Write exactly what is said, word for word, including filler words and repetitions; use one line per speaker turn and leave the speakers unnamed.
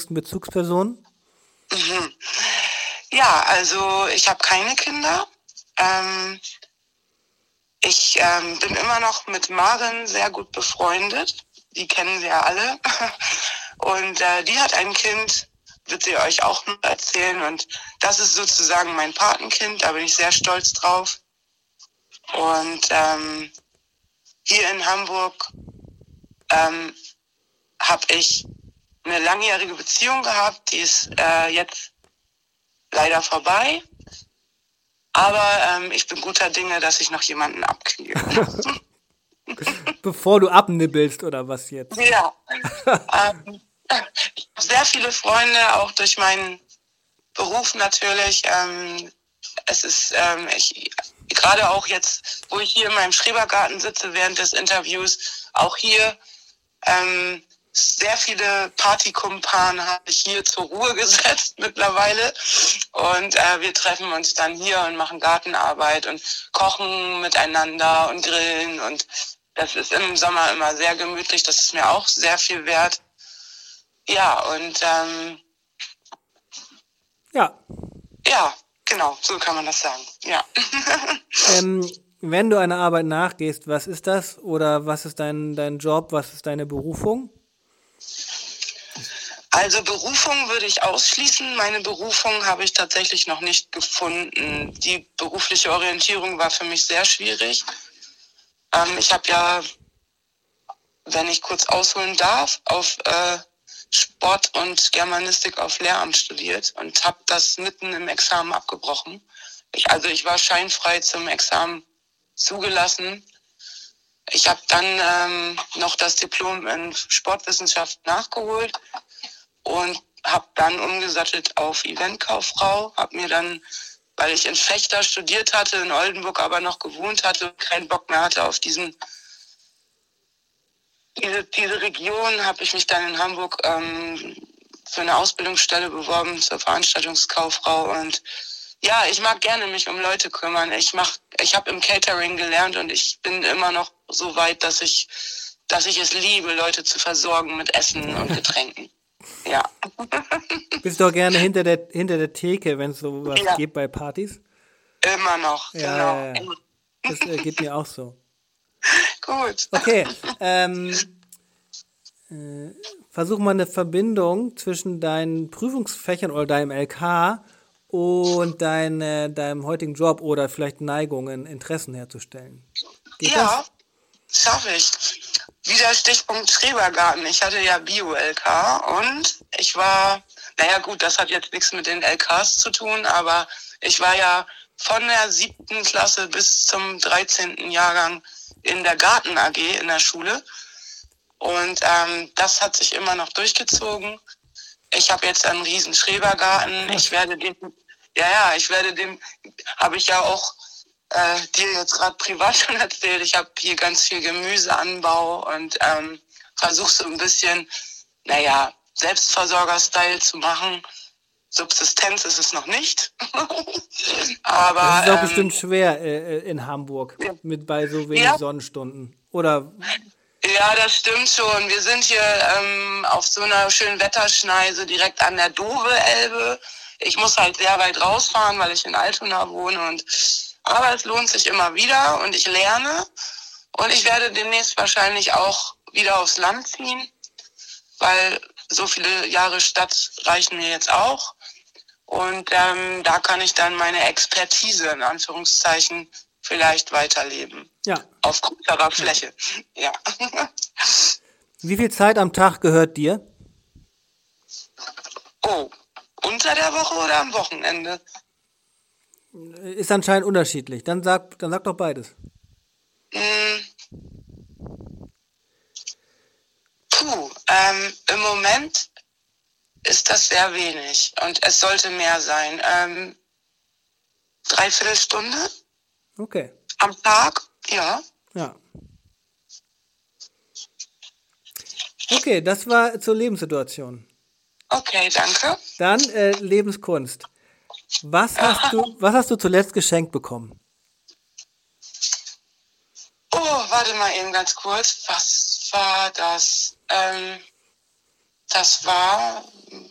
nächsten Bezugspersonen?
Mhm. Ja, also ich habe keine Kinder. Ähm, ich ähm, bin immer noch mit Maren sehr gut befreundet. Die kennen sie ja alle. Und äh, die hat ein Kind, wird sie euch auch noch erzählen. Und das ist sozusagen mein Patenkind, da bin ich sehr stolz drauf. Und ähm, hier in Hamburg ähm, habe ich eine langjährige Beziehung gehabt, die ist äh, jetzt leider vorbei. Aber ähm, ich bin guter Dinge, dass ich noch jemanden abkriege.
Bevor du abnibbelst oder was jetzt?
Ja. ähm, ich habe sehr viele Freunde, auch durch meinen Beruf natürlich. Ähm, es ist, ähm, ich, gerade auch jetzt, wo ich hier in meinem Schrebergarten sitze während des Interviews, auch hier ähm, sehr viele Partykumpanen habe ich hier zur Ruhe gesetzt mittlerweile. Und äh, wir treffen uns dann hier und machen Gartenarbeit und kochen miteinander und grillen. Und das ist im Sommer immer sehr gemütlich. Das ist mir auch sehr viel wert. Ja, und ähm,
Ja.
ja, genau, so kann man das sagen. Ja.
ähm, wenn du einer Arbeit nachgehst, was ist das? Oder was ist dein, dein Job? Was ist deine Berufung?
Also Berufung würde ich ausschließen. Meine Berufung habe ich tatsächlich noch nicht gefunden. Die berufliche Orientierung war für mich sehr schwierig. Ähm, ich habe ja, wenn ich kurz ausholen darf, auf äh, Sport und Germanistik auf Lehramt studiert und habe das mitten im Examen abgebrochen. Ich, also ich war scheinfrei zum Examen zugelassen. Ich habe dann ähm, noch das Diplom in Sportwissenschaft nachgeholt und habe dann umgesattelt auf Eventkauffrau, habe mir dann, weil ich in Vechta studiert hatte, in Oldenburg aber noch gewohnt hatte, keinen Bock mehr hatte auf diesen diese, diese Region, habe ich mich dann in Hamburg ähm, für eine Ausbildungsstelle beworben zur Veranstaltungskauffrau. Und ja, ich mag gerne mich um Leute kümmern. Ich mach, ich habe im Catering gelernt und ich bin immer noch so weit, dass ich, dass ich es liebe, Leute zu versorgen mit Essen und Getränken. Ja.
Bist du auch gerne hinter der, hinter der Theke, wenn es sowas
Ja.
gibt bei Partys?
Immer noch,
Ja,
genau.
ja, ja. Das äh, geht mir auch so.
Gut.
Okay, ähm, äh, versuch mal eine Verbindung zwischen deinen Prüfungsfächern oder deinem L K und dein, äh, deinem heutigen Job oder vielleicht Neigungen, Interessen herzustellen. Geht
Ja,
das?
schaffe ich. Wieder Stichpunkt Schrebergarten. Ich hatte ja Bio-L K und ich war, naja gut, das hat jetzt nichts mit den L Ks zu tun, aber ich war ja von der siebten Klasse bis zum dreizehnten Jahrgang in der Garten-A G in der Schule. Und ähm, das hat sich immer noch durchgezogen. Ich habe jetzt einen riesen Schrebergarten. Ich werde dem, ja, ja, ich werde dem, habe ich ja auch äh, dir jetzt gerade privat schon erzählt. Ich habe hier ganz viel Gemüseanbau und ähm, versuche so ein bisschen, naja, Selbstversorger-Style zu machen. Subsistenz ist es noch nicht. Aber
Das ist auch
ähm,
bestimmt schwer äh, in Hamburg
ja.
mit bei so wenig
Ja.
Sonnenstunden. Oder?
Ja, das stimmt schon. Wir sind hier ähm, auf so einer schönen Wetterschneise direkt an der Dove-Elbe. Ich muss halt sehr weit rausfahren, weil ich in Altona wohne. Und aber es lohnt sich immer wieder und ich lerne. Und ich werde demnächst wahrscheinlich auch wieder aufs Land ziehen, weil so viele Jahre Stadt reichen mir jetzt auch. Und ähm, da kann ich dann meine Expertise in Anführungszeichen vielleicht weiterleben.
Ja.
Auf größerer Fläche. Ja.
Wie viel Zeit am Tag gehört dir?
Oh, unter der Woche oder am Wochenende?
Ist anscheinend unterschiedlich. Dann sag, dann sag doch beides.
Hm. Puh, ähm, im Moment ist das sehr wenig und es sollte mehr sein. Ähm, dreiviertel Stunde
Okay.
am Tag, ja.
Ja. Okay, das war zur Lebenssituation.
Okay, danke.
Dann äh, Lebenskunst. Was hast du, was hast du zuletzt geschenkt bekommen?
Oh, warte mal eben ganz kurz. Was war das? Ähm, das war